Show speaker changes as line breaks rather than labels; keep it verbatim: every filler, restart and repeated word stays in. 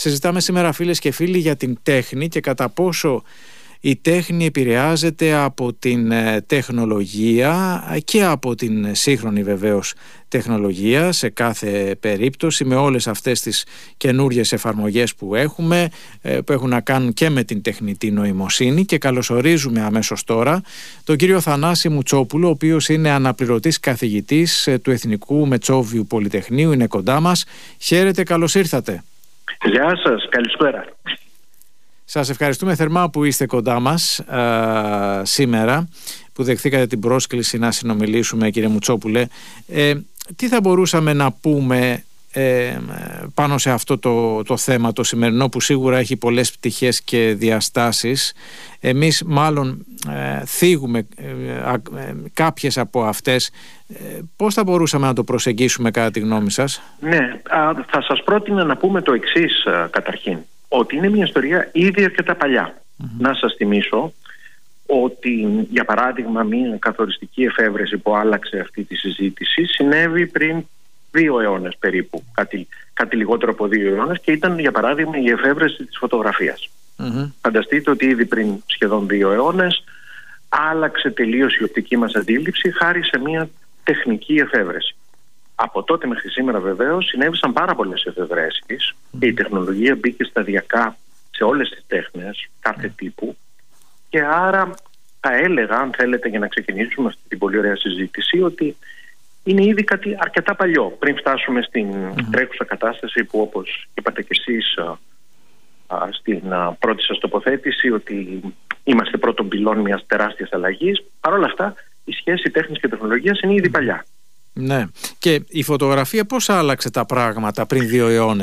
Συζητάμε σήμερα, φίλες και φίλοι, για την τέχνη και κατά πόσο η τέχνη επηρεάζεται από την τεχνολογία και από την σύγχρονη βεβαίως τεχνολογία σε κάθε περίπτωση, με όλες αυτές τις καινούριες εφαρμογές που έχουμε, που έχουν να κάνουν και με την τεχνητή νοημοσύνη. Και καλωσορίζουμε αμέσως τώρα τον κύριο Θανάση Μουτσόπουλο, ο οποίος είναι αναπληρωτής καθηγητής του Εθνικού Μετσόβιου Πολυτεχνείου, είναι κοντά μας. Χαίρετε, καλώς ήρθατε.
Γεια σας, καλησπέρα.
Σας ευχαριστούμε θερμά που είστε κοντά μας α, σήμερα, που δεχθήκατε την πρόσκληση να συνομιλήσουμε, κύριε Μουτσόπουλε. Ε, τι θα μπορούσαμε να πούμε ε, πάνω σε αυτό το, το θέμα το σημερινό, που σίγουρα έχει πολλές πτυχές και διαστάσεις. Εμείς μάλλον ε, θίγουμε ε, ε, κάποιες από αυτές. Ε, πώς θα μπορούσαμε να το προσεγγίσουμε κατά τη γνώμη σας?
Ναι, α, θα σας πρότεινα να πούμε το εξής α, καταρχήν. Ότι είναι μια ιστορία ήδη αρκετά παλιά. Mm-hmm. Να σας θυμίσω ότι, για παράδειγμα, μια καθοριστική εφεύρεση που άλλαξε αυτή τη συζήτηση συνέβη πριν δύο αιώνες περίπου, κάτι, κάτι λιγότερο από δύο αιώνες, και ήταν, για παράδειγμα, η εφεύρεση της φωτογραφίας. Mm-hmm. Φανταστείτε ότι ήδη πριν σχεδόν δύο αιώνες άλλαξε τελείως η οπτική μας αντίληψη χάρη σε μια τεχνική εφεύρεση. Από τότε μέχρι σήμερα, βεβαίως, συνέβησαν πάρα πολλές εφευρέσεις mm. και η τεχνολογία μπήκε σταδιακά σε όλες τις τέχνες κάθε mm. τύπου, και άρα θα έλεγα, αν θέλετε, για να ξεκινήσουμε αυτή την πολύ ωραία συζήτηση, ότι είναι ήδη κάτι αρκετά παλιό, πριν φτάσουμε στην mm. τρέχουσα κατάσταση που, όπως είπατε κι εσείς α, α, στην α, πρώτη σας τοποθέτηση, ότι είμαστε πρώτον πυλών μιας τεράστιας αλλαγής. Παρ' όλα αυτά, η σχέση τέχνης και τεχνολογίας είναι ήδη mm. παλιά.
Ναι. Και η φωτογραφία πώς άλλαξε τα πράγματα πριν δύο αιώνες?